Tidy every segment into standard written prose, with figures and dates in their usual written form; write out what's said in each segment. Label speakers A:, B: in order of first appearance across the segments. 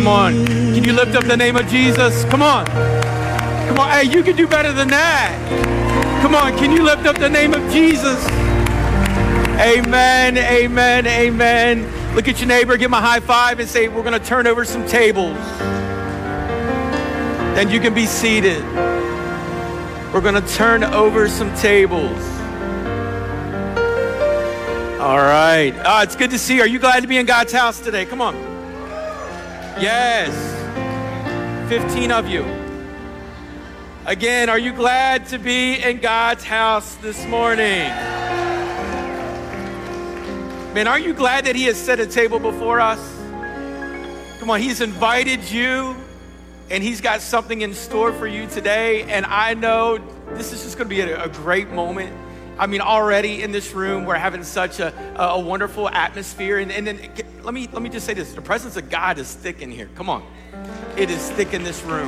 A: Come on. Can you lift up the name of Jesus? Come on. Come on. Hey, you can do better than that. Come on. Can you lift up the name of Jesus? Amen, amen, amen. Look at your neighbor, give him a high five and say, we're going to turn over some tables. Then you can be seated. We're going to turn over some tables. All right. It's good to see you. Are you glad to be in God's house today? Come on. Yes. 15 of you. Again, are you glad to be in God's house this morning? Man, aren't you glad that he has set a table before us? Come on, he's invited you and he's got something in store for you today. And I know this is just going to be a great moment. I mean, already in this room, we're having such a wonderful atmosphere. And then let me just say this. The presence of God is thick in here. Come on. It is thick in this room.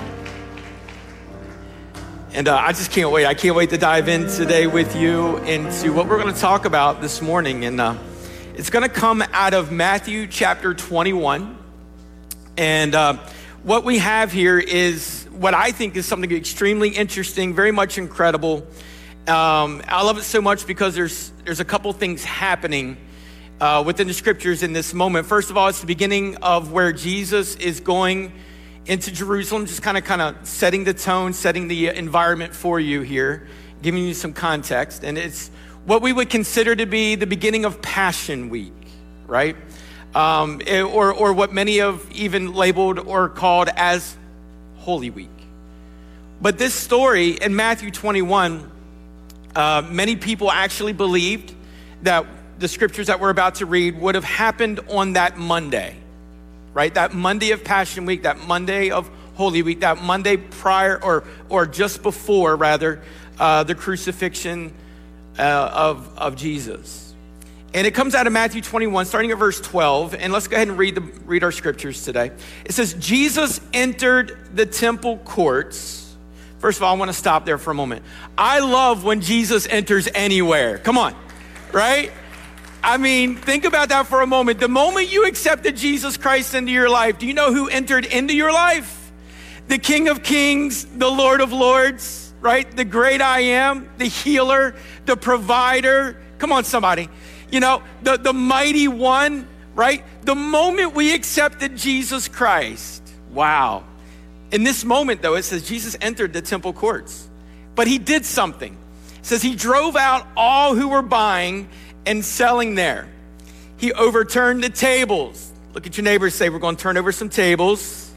A: And I just can't wait. I can't wait to dive in today with you into what we're going to talk about this morning. And it's going to come out of Matthew chapter 21. And what we have here is what I think is something extremely interesting, very much incredible. I love it so much because there's a couple things happening within the scriptures in this moment. First of all, it's the beginning of where Jesus is going into Jerusalem, just kind of setting the tone, setting the environment for you here, giving you some context. And it's what we would consider to be the beginning of Passion Week, right? Or what many have even labeled or called as Holy Week. But this story in Matthew 21, many people actually believed that the scriptures that we're about to read would have happened on that Monday, right? That Monday of Passion Week, that Monday of Holy Week, that Monday prior or just before, rather, the crucifixion of Jesus. And it comes out of Matthew 21, starting at verse 12. And let's go ahead and read our scriptures today. It says, Jesus entered the temple courts. First of all, I want to stop there for a moment. I love when Jesus enters anywhere. Come on, right? I mean, think about that for a moment. The moment you accepted Jesus Christ into your life, do you know who entered into your life? The King of Kings, the Lord of Lords, right? The great I am, the healer, the provider. Come on, somebody. You know, the mighty one, right? The moment we accepted Jesus Christ, wow. In this moment, though, it says Jesus entered the temple courts, but he did something. It says he drove out all who were buying and selling there. He overturned the tables. Look at your neighbors, say, we're going to turn over some tables.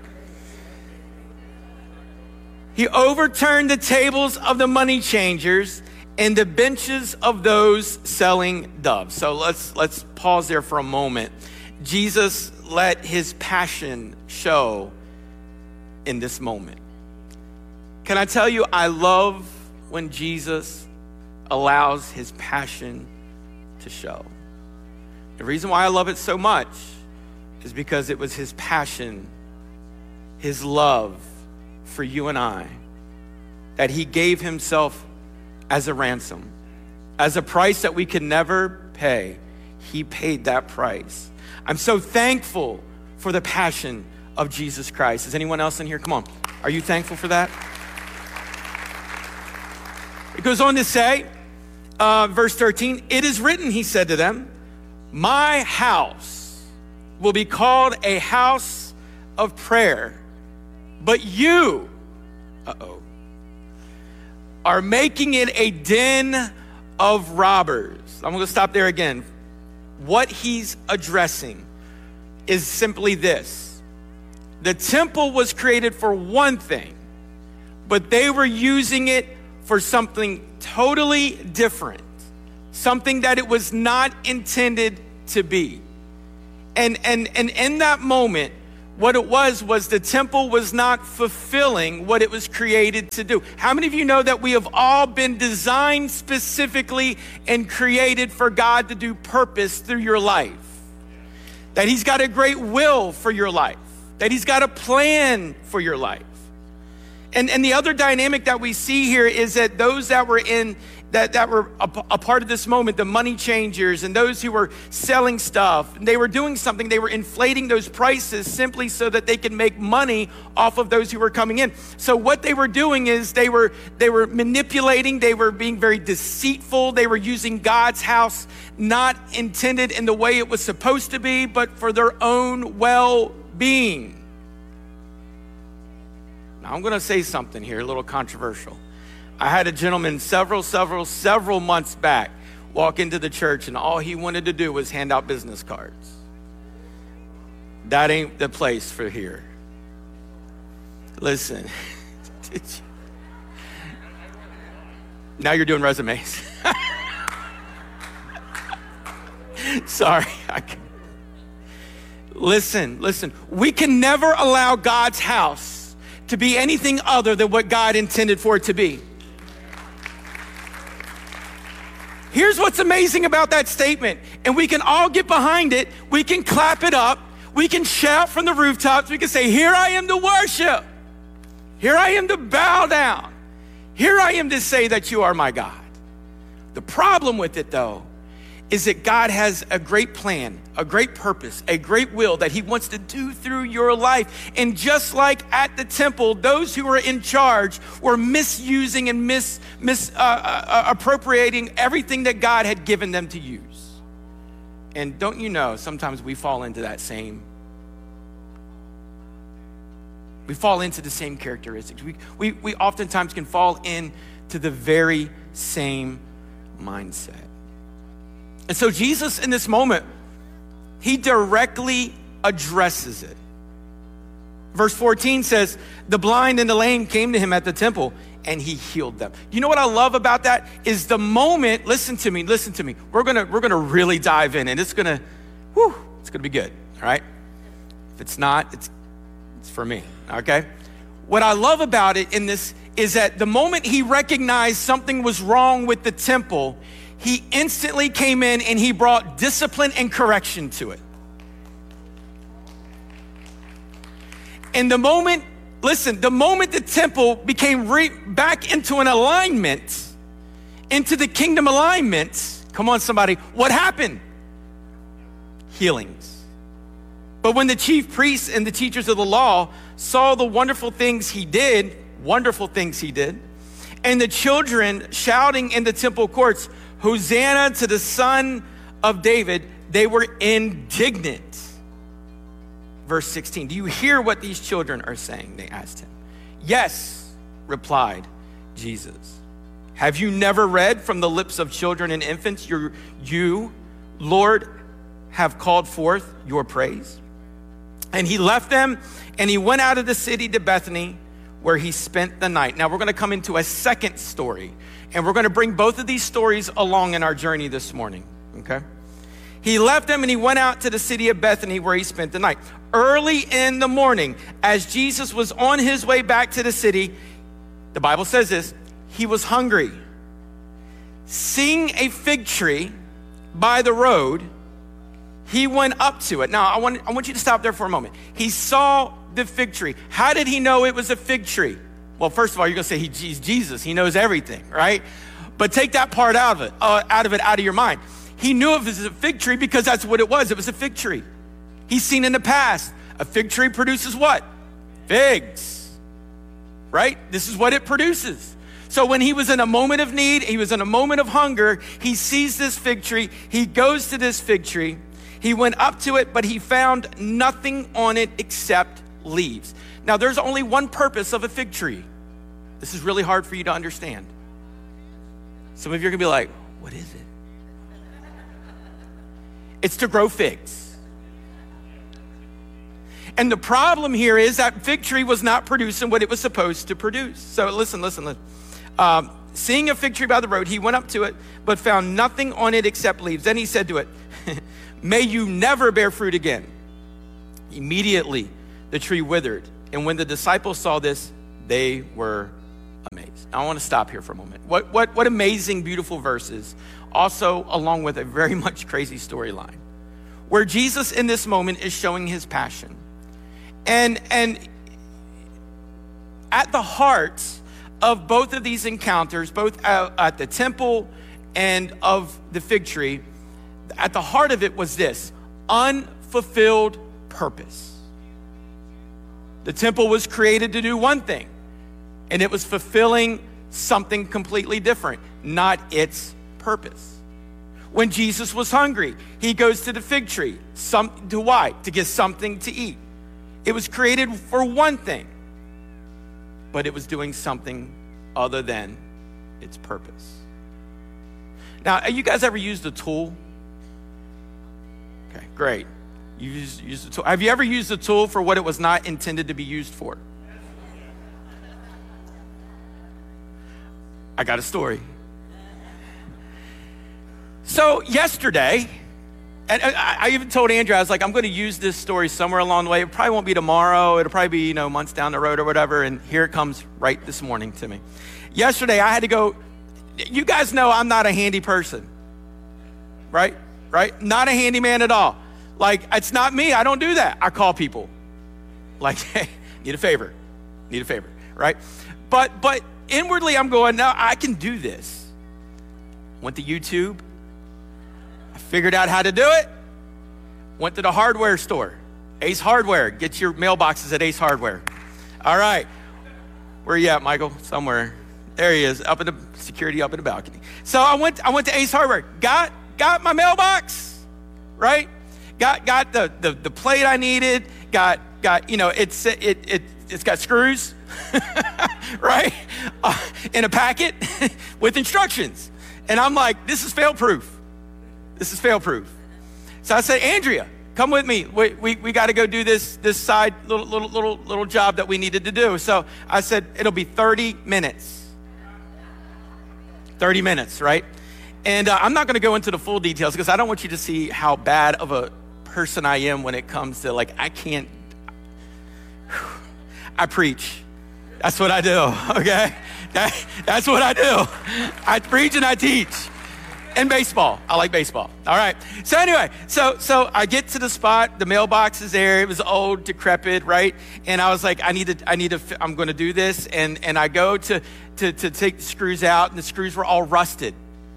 A: He overturned the tables of the money changers and the benches of those selling doves. So let's pause there for a moment. Jesus let his passion show in this moment. Can I tell you, I love when Jesus allows his passion to show. The reason why I love it so much is because it was his passion, his love for you and I, that he gave himself as a ransom, as a price that we could never pay. He paid that price. I'm so thankful for the passion of Jesus Christ. Is anyone else in here? Come on. Are you thankful for that? It goes on to say, verse 13, it is written, he said to them, my house will be called a house of prayer, but you, are making it a den of robbers. I'm going to stop there again. What he's addressing is simply this. The temple was created for one thing, but they were using it for something totally different, something that it was not intended to be. And in that moment, what it was the temple was not fulfilling what it was created to do. How many of you know that we have all been designed specifically and created for God to do purpose through your life? That he's got a great will for your life, that he's got a plan for your life. And the other dynamic that we see here is that those that were in that were a part of this moment, the money changers and those who were selling stuff, they were doing something. They were inflating those prices simply so that they could make money off of those who were coming in. So what they were doing is they were manipulating, they were being very deceitful. They were using God's house not intended in the way it was supposed to be, but for their own well-being. Now I'm going to say something here, a little controversial. I had a gentleman several months back walk into the church, and all he wanted to do was hand out business cards. That ain't the place for here. Listen. Now you're doing resumes. Sorry. Listen. We can never allow God's house to be anything other than what God intended for it to be. Here's what's amazing about that statement, and we can all get behind it. We can clap it up. We can shout from the rooftops. We can say, here I am to worship. Here I am to bow down. Here I am to say that you are my God. The problem with it, though, is that God has a great plan, a great purpose, a great will that he wants to do through your life. And just like at the temple, those who were in charge were misusing and appropriating everything that God had given them to use. And don't you know, sometimes we fall into that same, we fall into the same characteristics. We oftentimes can fall into the very same mindset. And so Jesus, in this moment, he directly addresses it. Verse 14 says, the blind and the lame came to him at the temple, and he healed them. You know what I love about that is the moment, listen to me. We're gonna really dive in, and it's gonna be good, all right? If it's not, it's for me, okay? What I love about it in this is that the moment he recognized something was wrong with the temple, he instantly came in and he brought discipline and correction to it. And the moment the temple became back into an alignment, into the kingdom alignment, come on somebody, what happened? Healings. But when the chief priests and the teachers of the law saw the wonderful things he did, and the children shouting in the temple courts, Hosanna to the Son of David, they were indignant. Verse 16, do you hear what these children are saying? They asked him. Yes, replied Jesus. Have you never read from the lips of children and infants, you, Lord, have called forth your praise? And he left them and he went out of the city to Bethany, where he spent the night. Now we're going to come into a second story, and we're going to bring both of these stories along in our journey this morning, okay? He left them and he went out to the city of Bethany, where he spent the night. Early in the morning, as Jesus was on his way back to the city, the Bible says this, he was hungry. Seeing a fig tree by the road, he went up to it. Now, I want you to stop there for a moment. He saw the fig tree. How did he know it was a fig tree? Well, first of all, you're gonna say he's Jesus. He knows everything, right? But take that part out of your mind. He knew it was a fig tree because that's what it was. It was a fig tree. He's seen in the past, a fig tree produces what? Figs, right? This is what it produces. So when he was in a moment of need, he was in a moment of hunger, he sees this fig tree, he goes to this fig tree, he went up to it, but he found nothing on it except leaves. Now, there's only one purpose of a fig tree. This is really hard for you to understand. Some of you are gonna be like, what is it? It's to grow figs. And the problem here is that fig tree was not producing what it was supposed to produce. So listen. Seeing a fig tree by the road, he went up to it, but found nothing on it except leaves. Then he said to it, may you never bear fruit again. Immediately, the tree withered. And when the disciples saw this, they were amazed. Now, I want to stop here for a moment. What amazing, beautiful verses, also along with a very much crazy storyline, where Jesus in this moment is showing his passion. And at the heart of both of these encounters, both at the temple and of the fig tree, at the heart of it was this: unfulfilled purpose. The temple was created to do one thing, and it was fulfilling something completely different, not its purpose. When Jesus was hungry, he goes to the fig tree. Why? To get something to eat. It was created for one thing, but it was doing something other than its purpose. Now, have you guys ever used a tool? Okay, great. You used a tool. Have you ever used a tool for what it was not intended to be used for? I got a story. So yesterday, and I even told Andrew, I was like, I'm going to use this story somewhere along the way. It probably won't be tomorrow. It'll probably be, months down the road or whatever. And here it comes right this morning to me. Yesterday, I had to go. You guys know I'm not a handy person, right? Not a handyman at all. Like, it's not me. I don't do that. I call people. Like, hey, need a favor, right? But inwardly, I'm going, no, I can do this. Went to YouTube. I figured out how to do it. Went to the hardware store, Ace Hardware. Get your mailboxes at Ace Hardware. All right. Where you at, Michael? Somewhere. There he is, up in the security, up in the balcony. So I went to Ace Hardware. Got my mailbox, right? Got the plate I needed. Got it's got screws, right? In a packet with instructions. And I'm like, this is fail proof. So I said, Andrea, come with me. We got to go do this side little job that we needed to do. So I said, it'll be 30 minutes. 30 minutes, right? And I'm not going to go into the full details because I don't want you to see how bad of a person I am when it comes to I preach. That's what I do, okay? That's what I do. I preach and I teach. And baseball. I like baseball. All right. So anyway, so I get to the spot. The mailbox is there. It was old, decrepit, right? And I was like, I'm going to do this. And I go to take the screws out, and the screws were all rusted.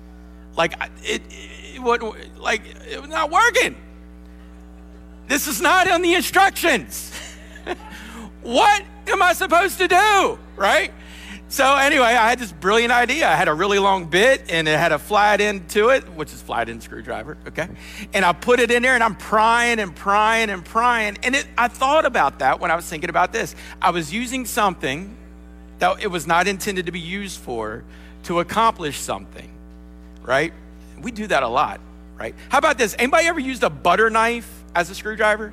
A: It was not working. This is not on the instructions. What am I supposed to do, right? So anyway, I had this brilliant idea. I had a really long bit, and it had a flat end to it, which is flat end screwdriver, okay? And I put it in there, and I'm prying. And I thought about that when I was thinking about this. I was using something that it was not intended to be used for to accomplish something, right? We do that a lot, right? How about this? Anybody ever used a butter knife as a screwdriver?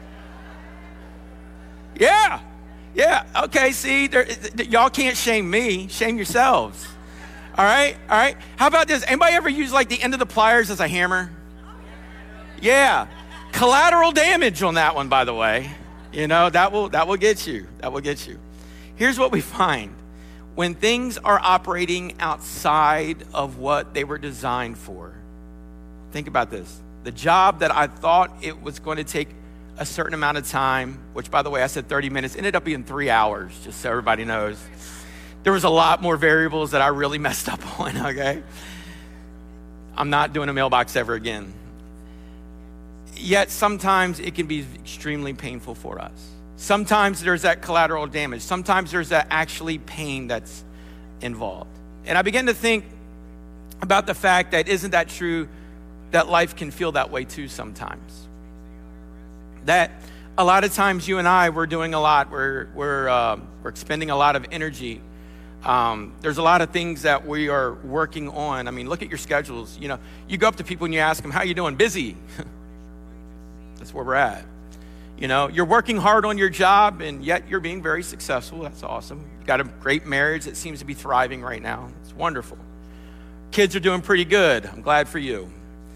A: Yeah. Okay, see, y'all can't shame me. Shame yourselves. All right. How about this? Anybody ever use the end of the pliers as a hammer? Yeah. Collateral damage on that one, by the way. That will get you. Here's what we find. When things are operating outside of what they were designed for, think about this. The job that I thought it was going to take a certain amount of time, which, by the way, I said 30 minutes, ended up being 3 hours, just so everybody knows. There was a lot more variables that I really messed up on, okay? I'm not doing a mailbox ever again. Yet sometimes it can be extremely painful for us. Sometimes there's that collateral damage. Sometimes there's that actually pain that's involved. And I began to think about the fact that isn't that true that life can feel that way too sometimes? That a lot of times you and I, we're doing a lot. We're expending a lot of energy. There's a lot of things that we are working on. I mean, look at your schedules. You go up to people and you ask them, how you doing? Busy. That's where we're at. You're working hard on your job, and yet you're being very successful. That's awesome. You've got a great marriage that seems to be thriving right now. It's wonderful. Kids are doing pretty good. I'm glad for you.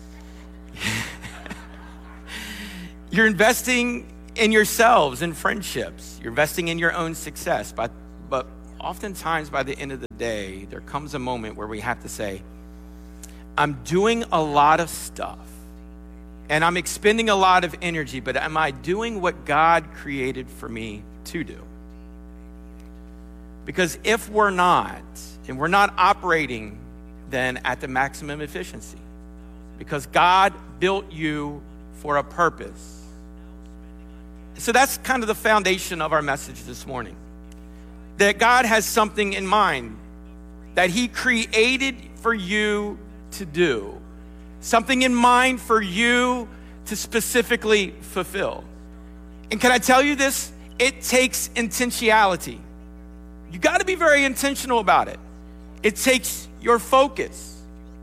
A: You're investing in yourselves, in friendships. You're investing in your own success. But oftentimes by the end of the day, there comes a moment where we have to say, I'm doing a lot of stuff and I'm expending a lot of energy, but am I doing what God created for me to do? Because if we're not, and we're not operating then at the maximum efficiency, because God built you for a purpose. So that's kind of the foundation of our message this morning. That God has something in mind that he created for you to do. Something in mind for you to specifically fulfill. And can I tell you this? It takes intentionality. You got to be very intentional about it. It takes your focus.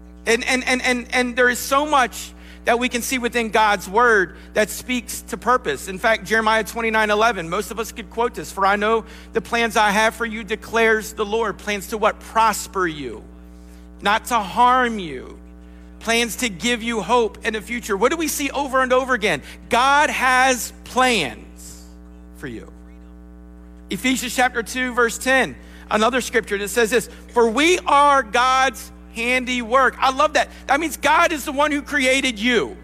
A: And there is so much that we can see within God's word that speaks to purpose. In fact, Jeremiah 29:11, most of us could quote this. For I know the plans I have for you, declares the Lord. Plans to what? Prosper you, not to harm you. Plans to give you hope in the future. What do we see over and over again? God has plans for you. Ephesians chapter 2, verse 10, another scripture that says this, for we are God's handiwork. I love that. That means God is the one who created you.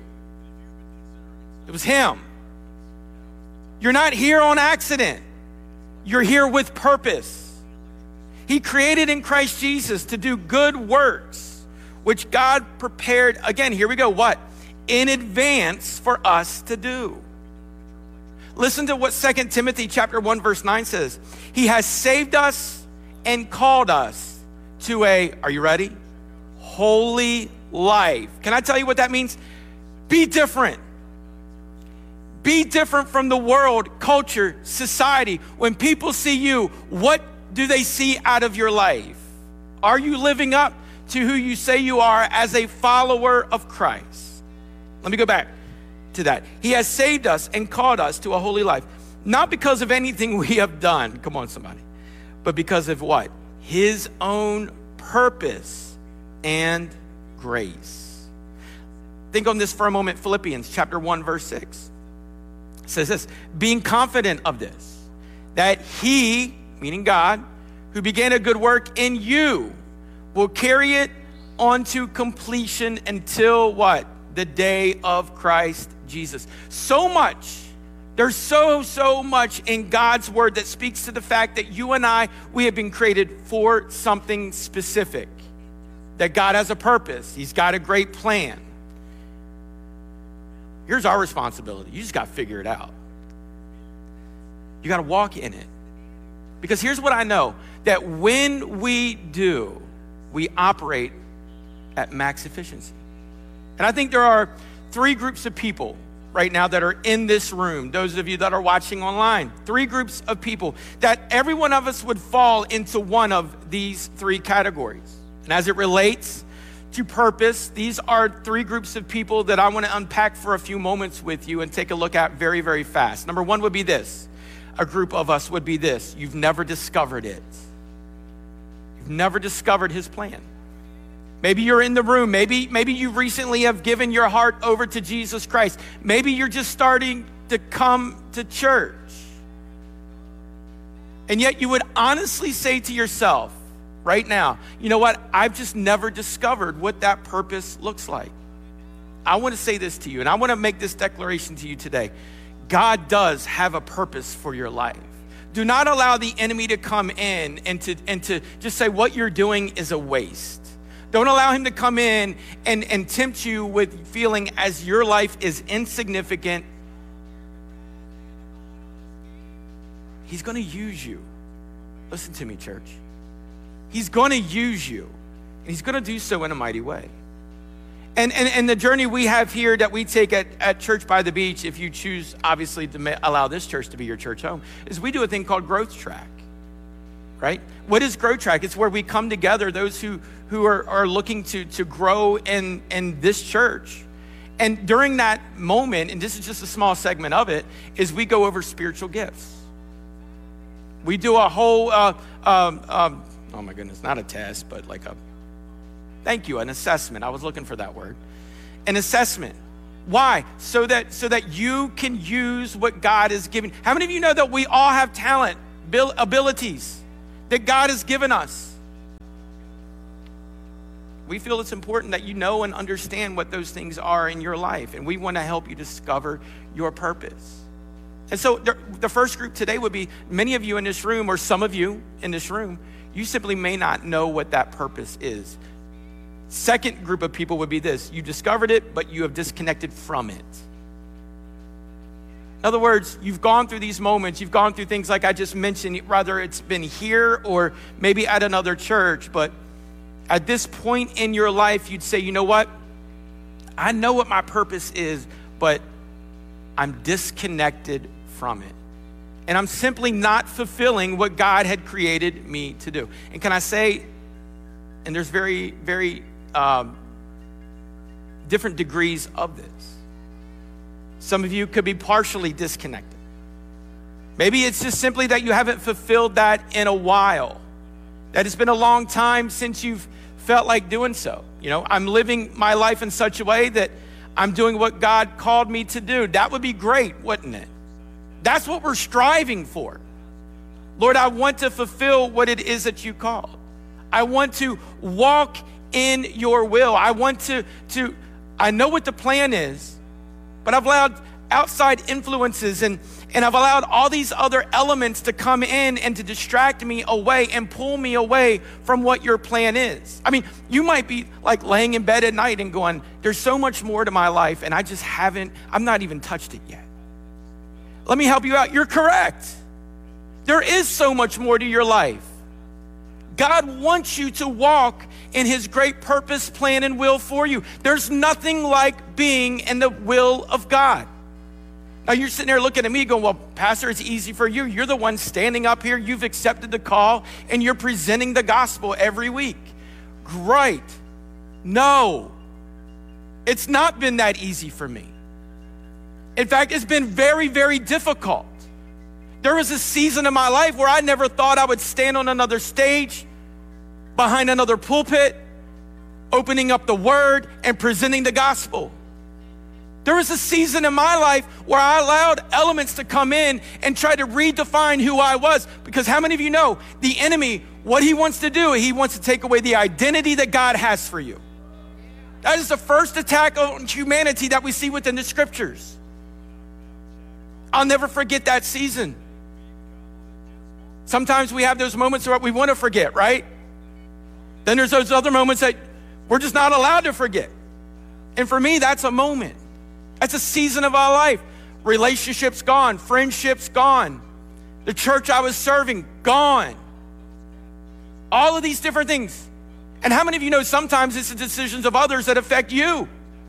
A: It was him. You're not here on accident. You're here with purpose. He created in Christ Jesus to do good works, which God prepared, again, here we go, what? In advance for us to do. Listen to what 2 Timothy chapter 1, verse 9 says. He has saved us and called us to a, are you ready? Holy life. Can I tell you what that means? Be different. Be different from the world, culture, society. When people see you, what do they see out of your life? Are you living up to who you say you are as a follower of Christ? Let me go back to that. He has saved us and called us to a holy life, not because of anything we have done, come on somebody, but because of what? His own purpose and grace. Think on this for a moment. Philippians chapter 1, verse 6 says this, being confident of this, that he, meaning God, who began a good work in you, will carry it on to completion until what? The day of Christ Jesus. So much, there's so much in God's word that speaks to the fact that you and I, we have been created for something specific. That God has a purpose. He's got a great plan. Here's our responsibility. You just got to figure it out. You got to walk in it. Because here's what I know, that when we do, we operate at max efficiency. And I think there are three groups of people right now that are in this room, those of you that are watching online, three groups of people that every one of us would fall into one of these three categories. And as it relates to purpose, these are three groups of people that I want to unpack for a few moments with you and take a look at very, very fast. Number one would be this. A group of us would be this. You've never discovered it. You've never discovered his plan. Maybe you're in the room. Maybe you recently have given your heart over to Jesus Christ. Maybe you're just starting to come to church. And yet you would honestly say to yourself right now, you know what? I've just never discovered what that purpose looks like. I want to say this to you, and I want to make this declaration to you today. God does have a purpose for your life. Do not allow the enemy to come in and to just say what you're doing is a waste. Don't allow him to come in and tempt you with feeling as your life is insignificant. He's going to use you. Listen to me, church. He's going to use you, and he's going to do so in a mighty way. And the journey we have here that we take at Church by the Beach, if you choose, obviously, to allow this church to be your church home, is we do a thing called Growth Track, right? What is Growth Track? It's where we come together, those who are looking to grow in this church. And during that moment, and this is just a small segment of it, is we go over spiritual gifts. We do a whole, oh my goodness, not a test, but like an assessment. I was looking for that word. An assessment. Why? So that you can use what God has given. How many of you know that we all have talent, abilities that God has given us? We feel it's important that you know and understand what those things are in your life, and we want to help you discover your purpose. And so the first group today would be many of you in this room, or some of you in this room, you simply may not know what that purpose is. Second group of people would be this: you discovered it, but you have disconnected from it. In other words, you've gone through these moments, you've gone through things like I just mentioned, whether it's been here or maybe at another church, but at this point in your life, you'd say, you know what? I know what my purpose is, but I'm disconnected from it. And I'm simply not fulfilling what God had created me to do. And can I say, and there's very, very different degrees of this. Some of you could be partially disconnected. Maybe it's just simply that you haven't fulfilled that in a while. That it's been a long time since you've felt like doing so. You know, I'm living my life in such a way that I'm doing what God called me to do. That would be great, wouldn't it? That's what we're striving for. Lord, I want to fulfill what it is that you called. I want to walk in your will. I want to I know what the plan is, but I've allowed outside influences and I've allowed all these other elements to come in and to distract me away and pull me away from what your plan is. I mean, you might be like laying in bed at night and going, there's so much more to my life and I'm not even touched it yet. Let me help you out. You're correct. There is so much more to your life. God wants you to walk in his great purpose, plan, and will for you. There's nothing like being in the will of God. Now you're sitting there looking at me going, well, Pastor, it's easy for you. You're the one standing up here. You've accepted the call and you're presenting the gospel every week. Great. No, it's not been that easy for me. In fact, it's been very, very difficult. There was a season in my life where I never thought I would stand on another stage, behind another pulpit, opening up the word and presenting the gospel. There was a season in my life where I allowed elements to come in and try to redefine who I was. Because how many of you know the enemy, what he wants to do, he wants to take away the identity that God has for you. That is the first attack on humanity that we see within the scriptures. I'll never forget that season. Sometimes we have those moments where we want to forget, right? Then there's those other moments that we're just not allowed to forget. And for me, that's a moment. That's a season of our life. Relationships gone, friendships gone. The church I was serving, gone. All of these different things. And how many of you know sometimes it's the decisions of others that affect you?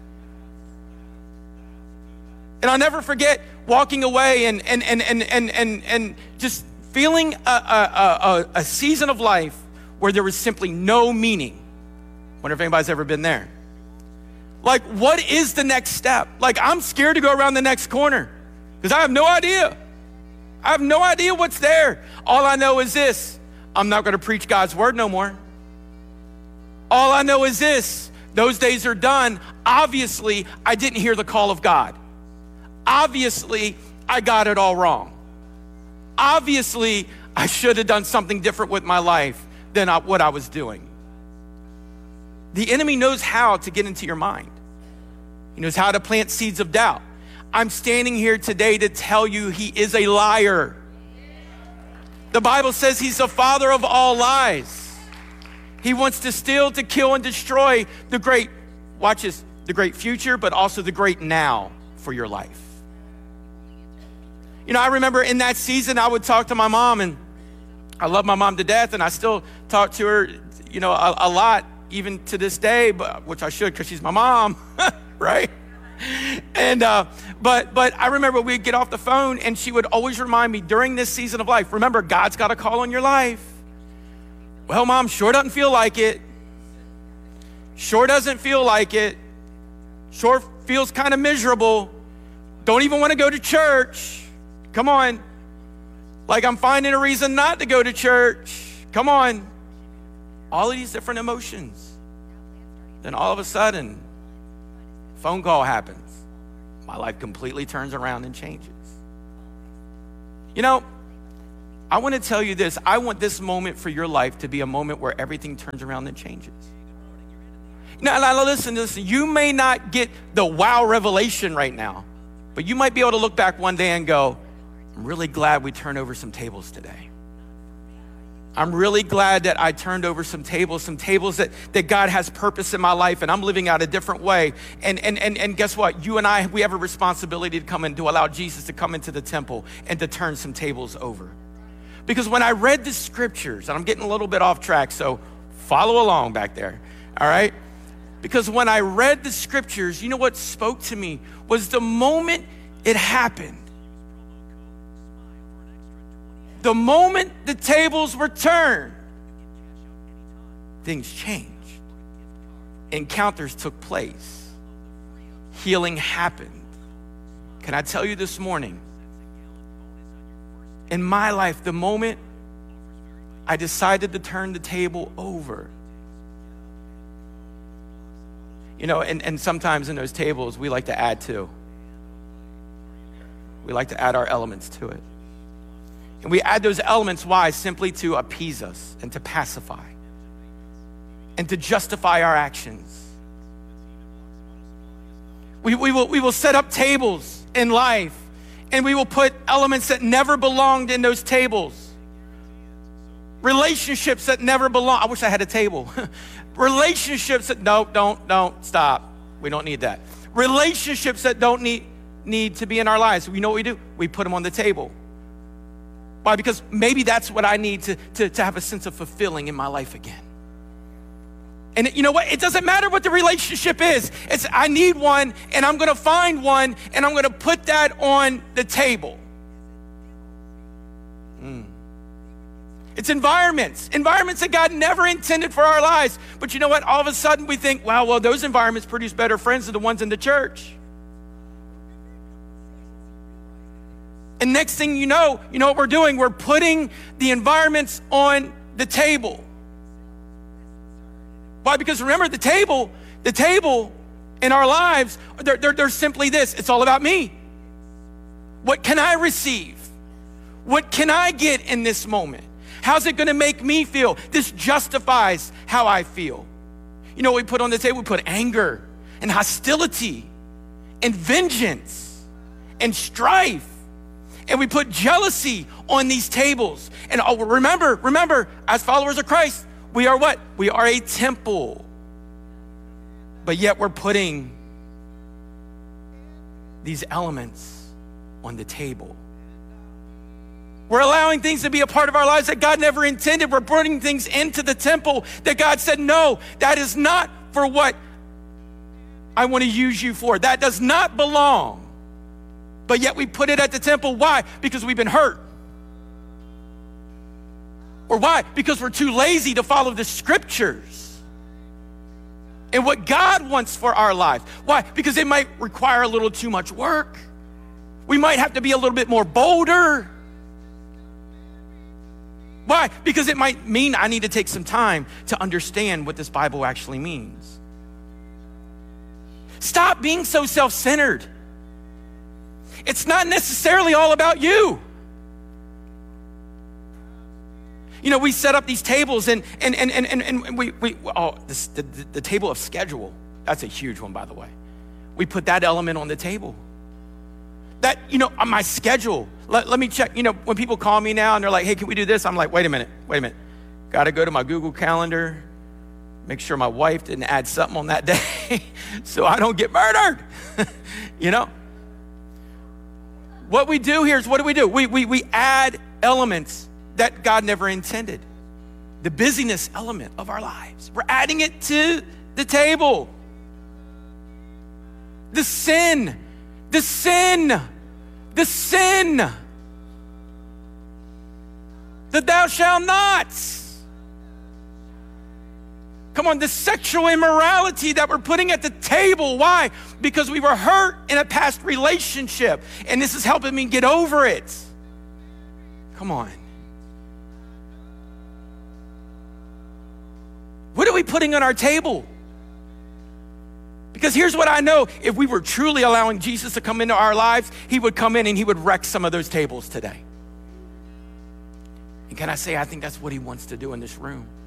A: And I'll never forget walking away and just feeling a season of life where there was simply no meaning. I wonder if anybody's ever been there. Like, what is the next step? Like, I'm scared to go around the next corner because I have no idea. I have no idea what's there. All I know is this: I'm not going to preach God's word no more. All I know is this: those days are done. Obviously, I didn't hear the call of God. Obviously, I got it all wrong. Obviously, I should have done something different with my life than what I was doing. The enemy knows how to get into your mind. He knows how to plant seeds of doubt. I'm standing here today to tell you he is a liar. The Bible says he's the father of all lies. He wants to steal, to kill, and destroy the great, watch this, the great future, but also the great now for your life. You know, I remember in that season, I would talk to my mom, and I love my mom to death, and I still talk to her, you know, a lot, even to this day, which I should because she's my mom, right? And but I remember we'd get off the phone, and she would always remind me during this season of life, remember, God's got a call on your life. Well, Mom, sure doesn't feel like it. Sure doesn't feel like it. Sure feels kind of miserable. Don't even want to go to church. Come on. Like I'm finding a reason not to go to church. Come on. All of these different emotions. Then all of a sudden, phone call happens. My life completely turns around and changes. You know, I want to tell you this. I want this moment for your life to be a moment where everything turns around and changes. Now listen. You may not get the wow revelation right now, but you might be able to look back one day and go, I'm really glad we turned over some tables today. I'm really glad that I turned over some tables that God has purpose in my life, and I'm living out a different way. And guess what? You and I, we have a responsibility to come in, to allow Jesus to come into the temple and to turn some tables over. Because when I read the scriptures, and I'm getting a little bit off track, so follow along back there, all right? Because when I read the scriptures, you know what spoke to me was the moment it happened. The moment the tables were turned, things changed. Encounters took place. Healing happened. Can I tell you this morning, in my life, the moment I decided to turn the table over, you know, and sometimes in those tables, we like to add to. We like to add our elements to it. And we add those elements, why? Simply to appease us and to pacify and to justify our actions. We will set up tables in life, and we will put elements that never belonged in those tables. Relationships that never belong. I wish I had a table. Relationships that, no, don't, stop. We don't need that. Relationships that don't need to be in our lives. You know what we do? We put them on the table. Why? Because maybe that's what I need to have a sense of fulfilling in my life again. And you know what? It doesn't matter what the relationship is. It's I need one, and I'm going to find one, and I'm going to put that on the table. It's environments that God never intended for our lives. But you know what? All of a sudden we think, wow, well, those environments produce better friends than the ones in the church. And next thing you know what we're doing? We're putting the environments on the table. Why? Because remember, the table in our lives, they're simply this. It's all about me. What can I receive? What can I get in this moment? How's it gonna make me feel? This justifies how I feel. You know what we put on the table? We put anger and hostility and vengeance and strife. And we put jealousy on these tables. And remember, as followers of Christ, we are what? We are a temple. But yet we're putting these elements on the table. We're allowing things to be a part of our lives that God never intended. We're putting things into the temple that God said, no, that is not for what I want to use you for. That does not belong. But yet we put it at the temple. Why? Because we've been hurt. Or why? Because we're too lazy to follow the scriptures and what God wants for our life. Why? Because it might require a little too much work. We might have to be a little bit more bolder. Why? Because it might mean I need to take some time to understand what this Bible actually means. Stop being so self-centered. It's not necessarily all about you. You know, we set up these tables and the table of schedule. That's a huge one, by the way. We put that element on the table. That, you know, on my schedule, let me check. You know, when people call me now and they're like, hey, can we do this? I'm like, wait a minute. Got to go to my Google Calendar, make sure my wife didn't add something on that day so I don't get murdered, you know? What we do here is, what do? We add elements that God never intended. The busyness element of our lives. We're adding it to the table. The sin. That thou shalt not. Come on, the sexual immorality that we're putting at the table. Why? Because we were hurt in a past relationship, and this is helping me get over it. Come on. What are we putting on our table? Because here's what I know. If we were truly allowing Jesus to come into our lives, he would come in and he would wreck some of those tables today. And can I say, I think that's what he wants to do in this room.